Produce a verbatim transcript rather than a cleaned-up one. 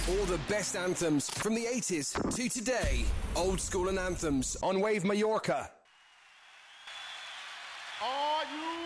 All the best anthems from the eighties to today. Old School and Anthems on Wave Mallorca. Are you